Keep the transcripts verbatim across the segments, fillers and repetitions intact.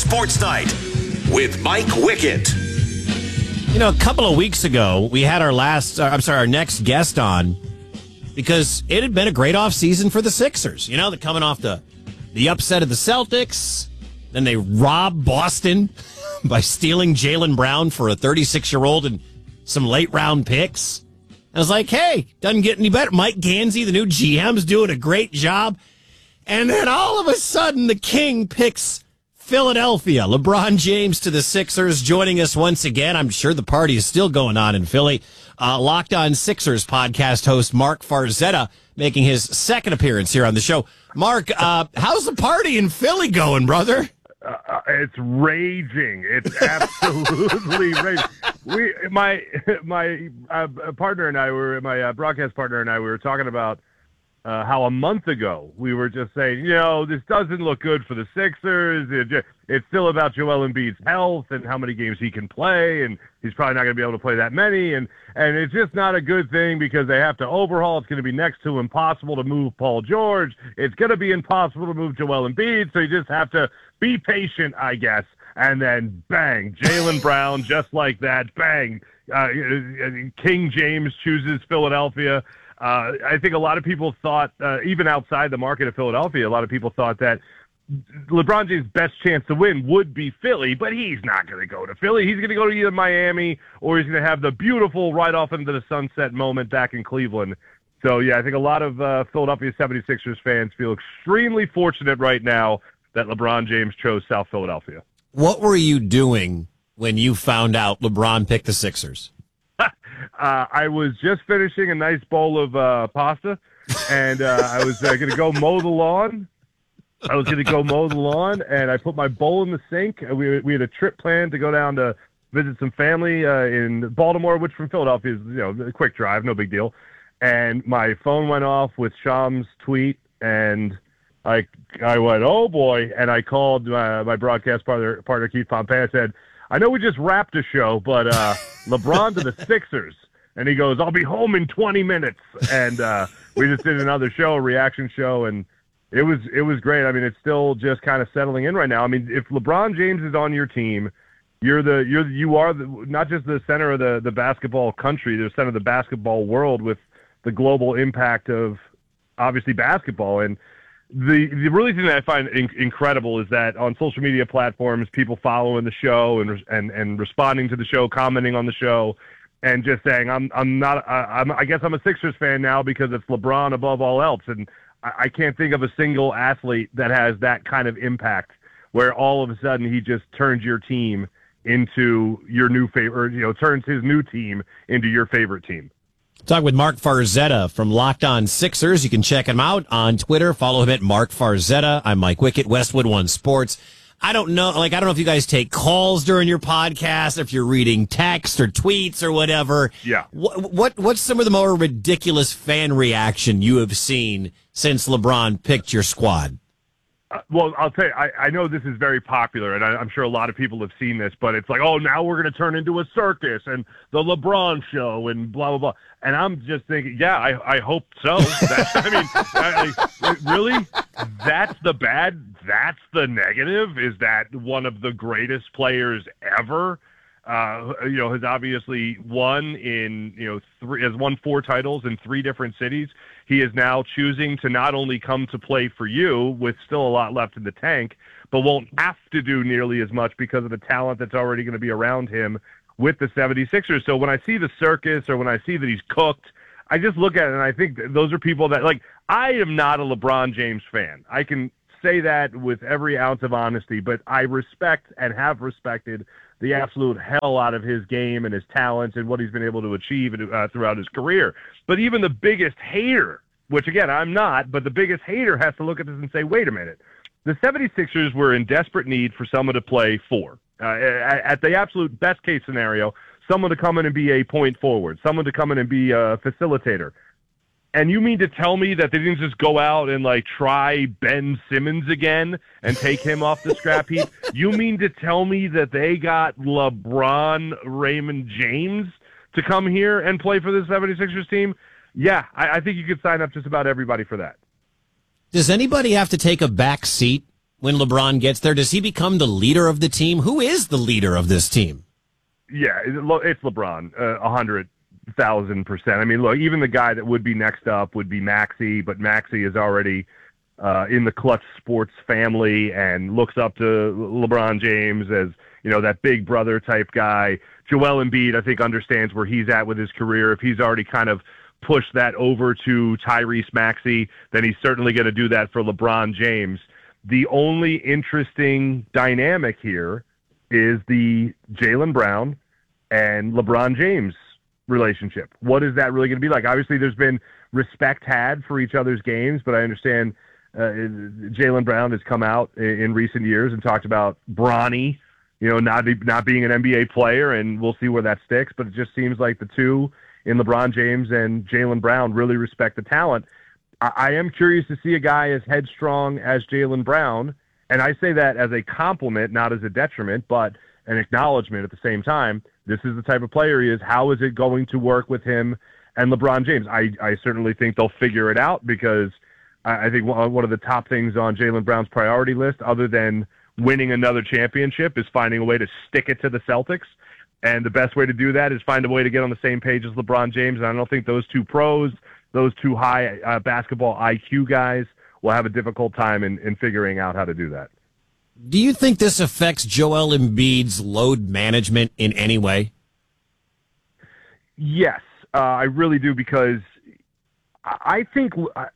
Sports Night with Mike Wickett. You know, a couple of weeks ago, we had our last, uh, I'm sorry, our next guest on because it had been a great offseason for the Sixers. You know, they're coming off the, the upset of the Celtics. Then they robbed Boston by stealing Jaylen Brown for a thirty-six-year-old and some late-round picks. I was like, hey, doesn't get any better. Mike Gansey, the new G M's doing a great job. And then all of a sudden, the King picks Philadelphia. LeBron James to the Sixers joining us once again. I'm sure the party is still going on in Philly. Uh, Locked On Sixers podcast host Mark Farzetta making his second appearance here on the show. Mark, uh, how's the party in Philly going, brother? Uh, it's raging. It's absolutely raging. We, my, my uh, partner and I were, my uh, broadcast partner and I, we were talking about uh, how a month ago we were just saying, you know, this doesn't look good for the Sixers. It just, it's still about Joel Embiid's health and how many games he can play, and he's probably not going to be able to play that many, and and it's just not a good thing because they have to overhaul. It's going to be next to impossible to move Paul George. It's going to be impossible to move Joel Embiid, so you just have to be patient, I guess. And then, bang, Jaylen Brown, just like that, bang, uh, King James chooses Philadelphia. Uh, I think a lot of people thought, uh, even outside the market of Philadelphia, a lot of people thought that LeBron James' best chance to win would be Philly, but he's not going to go to Philly. He's going to go to either Miami or he's going to have the beautiful right off into the sunset moment back in Cleveland. So, yeah, I think a lot of uh, Philadelphia seventy-sixers fans feel extremely fortunate right now that LeBron James chose South Philadelphia. What were you doing when you found out LeBron picked the Sixers? uh, I was just finishing a nice bowl of uh, pasta, and uh, I was uh, going to go mow the lawn. I was going to go mow the lawn, and I put my bowl in the sink. We we had a trip planned to go down to visit some family uh, in Baltimore, which from Philadelphia is, you know, a quick drive, no big deal. And my phone went off with Sham's tweet, and I I went, oh boy, and I called my, my broadcast partner, partner Keith Pompey and said, I know we just wrapped a show, but uh, LeBron to the Sixers. And he goes, I'll be home in twenty minutes. And uh, we just did another show, a reaction show, and It was it was great. I mean, it's still just kind of settling in right now. I mean, if LeBron James is on your team, you're the you're you are the, not just the center of the, the basketball country, the center of the basketball world with the global impact of obviously basketball. And the the really thing that I find in, incredible is that on social media platforms, people following the show and and and responding to the show, commenting on the show, and just saying, I'm I'm not I'm I guess I'm a Sixers fan now because it's LeBron above all else. And I can't think of a single athlete that has that kind of impact where all of a sudden he just turns your team into your new favorite, you know, turns his new team into your favorite team. Talk with Mark Farzetta from Locked On Sixers. You can check him out on Twitter. Follow him at Mark Farzetta. I'm Mike Wickett, Westwood One Sports. I don't know, like, I don't know if you guys take calls during your podcast, if you're reading text or tweets or whatever. Yeah. What, what what's some of the more ridiculous fan reaction you have seen since LeBron picked your squad? Uh, well, I'll tell you, I, I know this is very popular, and I, I'm sure a lot of people have seen this, but it's like, oh, now we're going to turn into a circus and the LeBron show and blah, blah, blah. And I'm just thinking, yeah, I, I hope so. That, I mean, I, I, really? That's the bad? That's the negative? Is that one of the greatest players ever, uh, you know, has obviously won in, you know, three, has won four titles in three different cities. He is now choosing to not only come to play for you with still a lot left in the tank, but won't have to do nearly as much because of the talent that's already going to be around him with the seventy-sixers. So when I see the circus or when I see that he's cooked, I just look at it and I think those are people that, like, I am not a LeBron James fan. I can say that with every ounce of honesty, but I respect and have respected the absolute hell out of his game and his talents and what he's been able to achieve uh, throughout his career. But even the biggest hater, which again, I'm not, but the biggest hater has to look at this and say, wait a minute. The seventy-sixers were in desperate need for someone to play for. Uh, at, at the absolute best case scenario, someone to come in and be a point forward, someone to come in and be a facilitator. And you mean to tell me that they didn't just go out and, like, try Ben Simmons again and take him off the scrap heap? You mean to tell me that they got LeBron Raymond James to come here and play for the seventy-sixers team? Yeah, I, I think you could sign up just about everybody for that. Does anybody have to take a back seat when LeBron gets there? Does he become the leader of the team? Who is the leader of this team? Yeah, it's LeBron, a uh, hundred thousand percent. I mean, look, even the guy that would be next up would be Maxey, but Maxey is already uh, in the Clutch Sports family and looks up to LeBron James as, you know, that big brother type guy. Joel Embiid, I think, understands where he's at with his career. If he's already kind of pushed that over to Tyrese Maxey, then he's certainly going to do that for LeBron James. The only interesting dynamic here is the Jaylen Brown and LeBron James relationship. What is that really going to be like? Obviously, there's been respect had for each other's games, but I understand uh, Jaylen Brown has come out in, in recent years and talked about Bronny, you know, not not being an N B A player, and we'll see where that sticks. But it just seems like the two in LeBron James and Jaylen Brown really respect the talent. I, I am curious to see a guy as headstrong as Jaylen Brown, and I say that as a compliment, not as a detriment, but an acknowledgement at the same time. This is the type of player he is. How is it going to work with him and LeBron James? I, I certainly think they'll figure it out, because I, I think one of the top things on Jaylen Brown's priority list, other than winning another championship, is finding a way to stick it to the Celtics. And the best way to do that is find a way to get on the same page as LeBron James. And I don't think those two pros, those two high uh, basketball I Q guys, will have a difficult time in, in figuring out how to do that. Do you think this affects Joel Embiid's load management in any way? Yes, uh, I really do, because I think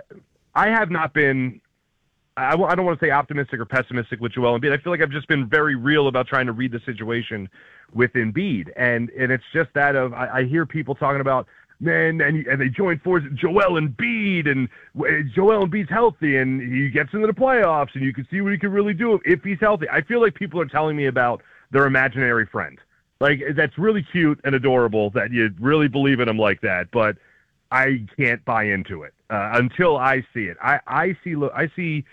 I have not been, I don't want to say optimistic or pessimistic with Joel Embiid. I feel like I've just been very real about trying to read the situation with Embiid. And, and it's just that of, I, I hear people talking about, man, and, and they joined forces, Joel Embiid, and Joel Embiid's healthy, and he gets into the playoffs, and you can see what he can really do if he's healthy. I feel like people are telling me about their imaginary friend. Like, that's really cute and adorable that you really believe in him like that, but I can't buy into it uh, until I see it. I, I see I see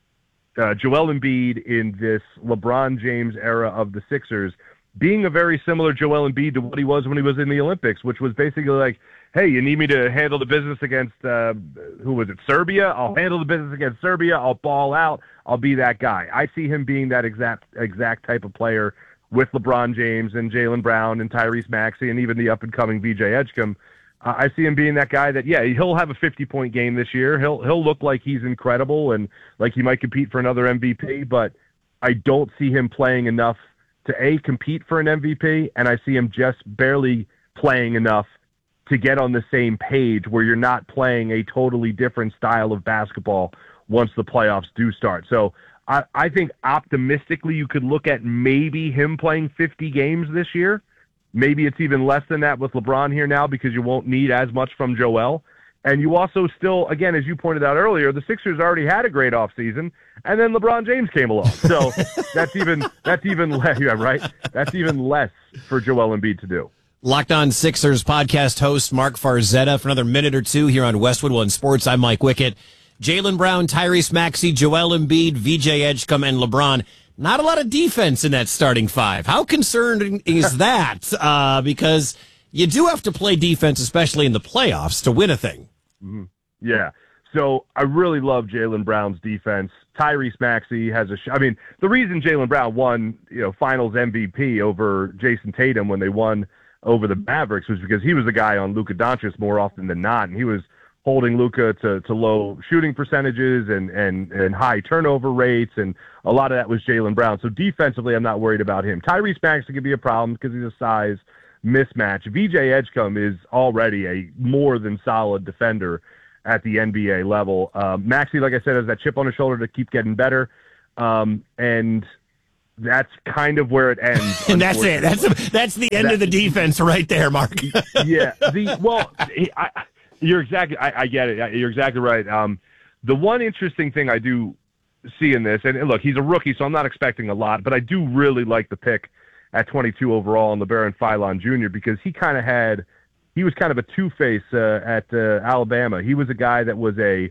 uh, Joel Embiid in this LeBron James era of the Sixers being a very similar Joel Embiid to what he was when he was in the Olympics, which was basically like, hey, you need me to handle the business against, uh, who was it, Serbia? I'll handle the business against Serbia. I'll ball out. I'll be that guy. I see him being that exact exact type of player with LeBron James and Jaylen Brown and Tyrese Maxey and even the up-and-coming V J Edgecombe. Uh, I see him being that guy that, yeah, he'll have a fifty-point game this year. He'll he'll look like he's incredible and like he might compete for another M V P, but I don't see him playing enough to, A, compete for an M V P, and I see him just barely playing enough to get on the same page where you're not playing a totally different style of basketball once the playoffs do start. So I, I think optimistically you could look at maybe him playing fifty games this year. Maybe it's even less than that with LeBron here now, because you won't need as much from Joel. And you also still, again, as you pointed out earlier, the Sixers already had a great offseason, and then LeBron James came along. So that's even that's even less, yeah, right? That's even less for Joel Embiid to do. Locked On Sixers podcast host Mark Farzetta for another minute or two here on Westwood One Sports. I'm Mike Wickett. Jaylen Brown, Tyrese Maxey, Joel Embiid, V J Edgecombe, and LeBron. Not a lot of defense in that starting five. How concerning is that? Uh, because you do have to play defense, especially in the playoffs, to win a thing. Mm-hmm. Yeah. So I really love Jaylen Brown's defense. Tyrese Maxey has a sh- I mean, the reason Jaylen Brown won, you know, finals M V P over Jason Tatum when they won over the Mavericks was because he was the guy on Luka Doncic more often than not, and he was holding Luka to, to low shooting percentages and, and, and high turnover rates, and a lot of that was Jaylen Brown. So defensively, I'm not worried about him. Tyrese Maxey could be a problem because he's a size mismatch. V J Edgecombe is already a more than solid defender at the N B A level. Um, Maxey, like I said, has that chip on his shoulder to keep getting better, um, and that's kind of where it ends. And that's it. That's that's the end that, of the defense right there, Mark. yeah. The well, I, you're exactly. I, I get it. You're exactly right. Um, the one interesting thing I do see in this, and look, he's a rookie, so I'm not expecting a lot, but I do really like the pick at twenty-two overall on LeBaron Philon Junior because he kind of had, he was kind of a two-face uh, at uh, Alabama. He was a guy that was a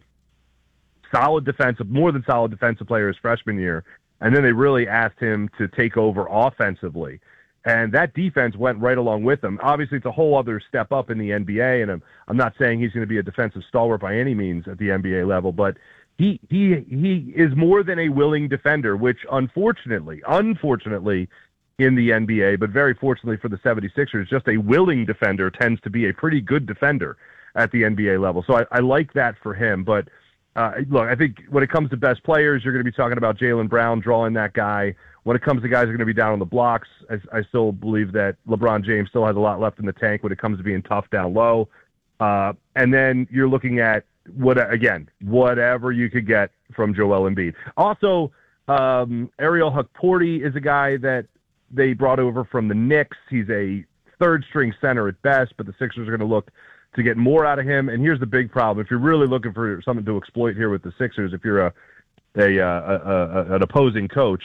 solid defensive, more than solid defensive player his freshman year, and then they really asked him to take over offensively. And that defense went right along with him. Obviously, it's a whole other step up in the N B A, and I'm, I'm not saying he's going to be a defensive stalwart by any means at the N B A level, but he he he is more than a willing defender, which unfortunately, unfortunately, in the N B A, but very fortunately for the 76ers, just a willing defender tends to be a pretty good defender at the N B A level. So I, I like that for him. But uh, look, I think when it comes to best players, you're going to be talking about Jaylen Brown drawing that guy. When it comes to guys who are going to be down on the blocks, I, I still believe that LeBron James still has a lot left in the tank when it comes to being tough down low. Uh, and then you're looking at, what again, whatever you could get from Joel Embiid. Also, um, Ariel Hukporti is a guy that they brought over from the Knicks. He's a third-string center at best, but the Sixers are going to look to get more out of him. And here's the big problem. If you're really looking for something to exploit here with the Sixers, if you're a, a, a, a, a an opposing coach,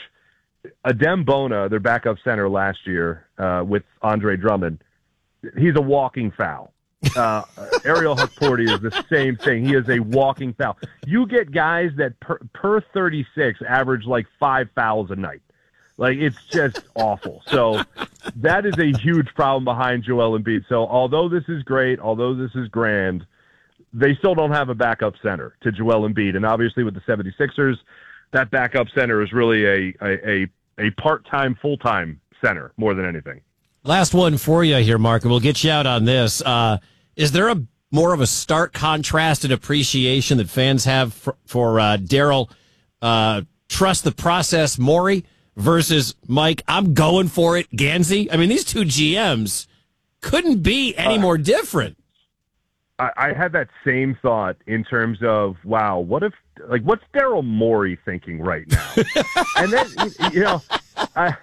Adem Bona, their backup center last year uh, with Andre Drummond, he's a walking foul. Uh, Ariel Hukporti is the same thing. He is a walking foul. You get guys that per, per thirty-six average like five fouls a night. Like, it's just awful. So that is a huge problem behind Joel Embiid. So although this is great, although this is grand, they still don't have a backup center to Joel Embiid. And obviously with the 76ers, that backup center is really a a, a, a part-time, full-time center more than anything. Last one for you here, Mark, and we'll get you out on this. Uh, is there a more of a stark contrast and appreciation that fans have for, for uh, Daryl uh, trust the process Morey versus Mike, I'm going for it, Gansey? I mean, these two G Ms couldn't be any uh, more different. I, I had that same thought in terms of, wow, what if, like, what's Daryl Morey thinking right now? And then, you know, I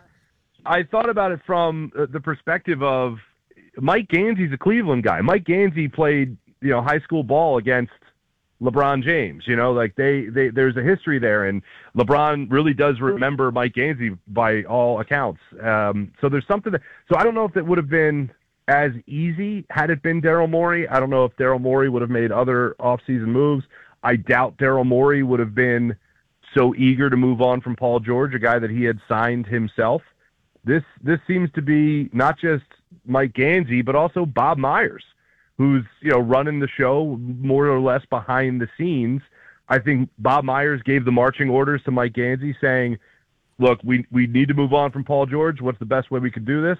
I thought about it from the perspective of Mike Gansey's a Cleveland guy. Mike Gansey played, you know, high school ball against LeBron James. You know, like they, they there's a history there, and LeBron really does remember Mike Gansey by all accounts. Um, so there's something that, so I don't know if it would have been as easy had it been Daryl Morey. I don't know if Daryl Morey would have made other offseason moves. I doubt Daryl Morey would have been so eager to move on from Paul George, a guy that he had signed himself. This this seems to be not just Mike Gansey, but also Bob Myers, who's, you know, running the show more or less behind the scenes. I think Bob Myers gave the marching orders to Mike Gansey saying, look, we, we need to move on from Paul George. What's the best way we could do this?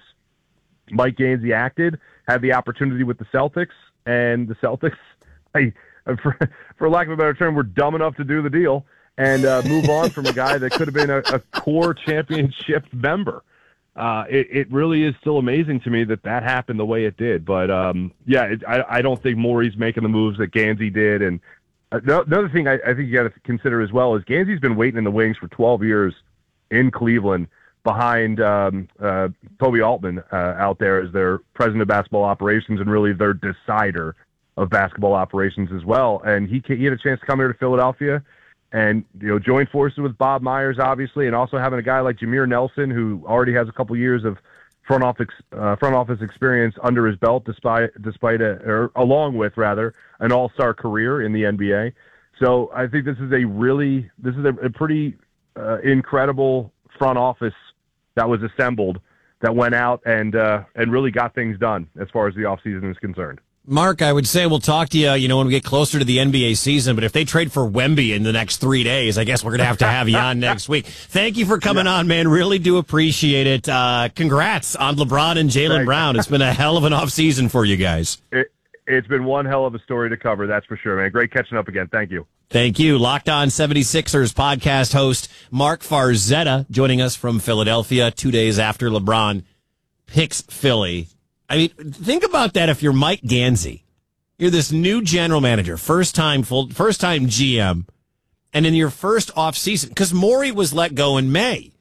Mike Gansey acted, had the opportunity with the Celtics, and the Celtics, I, for, for lack of a better term, were dumb enough to do the deal and uh, move on from a guy that could have been a, a core championship member. Uh, it, it really is still amazing to me that that happened the way it did. But, um, yeah, it, I, I don't think Morey's making the moves that Gansey did. And uh, another thing I, I think you got to consider as well is Gansey's been waiting in the wings for twelve years in Cleveland behind um, uh, Toby Altman uh, out there as their president of basketball operations and really their decider of basketball operations as well. And he, he had a chance to come here to Philadelphia and, you know, join forces with Bob Myers, obviously, and also having a guy like Jameer Nelson, who already has a couple years of front office uh, front office experience under his belt, despite despite a, or along with rather an all-star career in the N B A. So I think this is a really this is a, a pretty uh, incredible front office that was assembled that went out and uh, and really got things done as far as the offseason is concerned. Mark, I would say we'll talk to you, you know, when we get closer to the N B A season, but if they trade for Wemby in the next three days, I guess we're going to have to have you on next week. Thank you for coming yeah. on, man. Really do appreciate it. Uh, congrats on LeBron and Jaylen Brown. It's been a hell of an offseason for you guys. It, it's been one hell of a story to cover, that's for sure, man. Great catching up again. Thank you. Thank you. Locked On seventy-sixers podcast host Mark Farzetta joining us from Philadelphia two days after LeBron picks Philly. I mean, think about that if you're Mike Gansey. You're this new general manager, first time full, first time G M, and in your first offseason, because Morey was let go in May,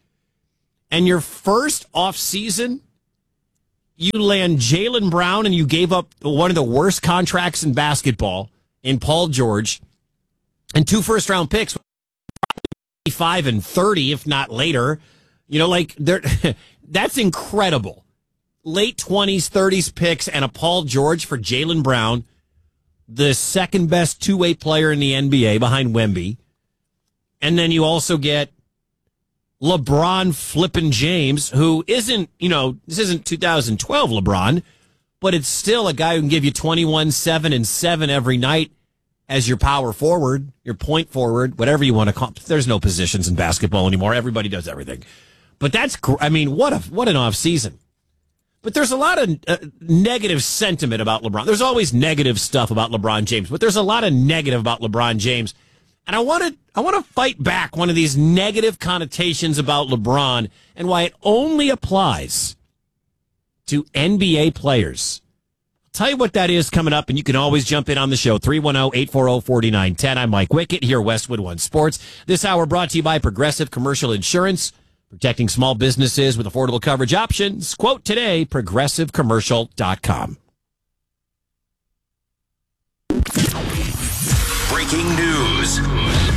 and your first offseason, you land Jaylen Brown and you gave up one of the worst contracts in basketball in Paul George, and two first-round picks, five and thirty, if not later. You know, like, they're, that's incredible. Late twenties, thirties picks, and a Paul George for Jaylen Brown, the second best two-way player in the N B A behind Wemby. And then you also get LeBron flippin' James, who isn't, you know, this isn't two thousand twelve LeBron, but it's still a guy who can give you twenty-one, seven, and seven every night as your power forward, your point forward, whatever you want to call it. There's no positions in basketball anymore. Everybody does everything. But that's, I mean, what a what an off season. But there's a lot of uh, negative sentiment about LeBron. There's always negative stuff about LeBron James, but there's a lot of negative about LeBron James. And I want to I want to fight back one of these negative connotations about LeBron and why it only applies to N B A players. I'll tell you what that is coming up, and you can always jump in on the show. three one zero, eight four zero, four nine one zero. I'm Mike Wickett here, Westwood One Sports. This hour brought to you by Progressive Commercial Insurance, protecting small businesses with affordable coverage options. Quote today, progressive commercial dot com. Breaking news.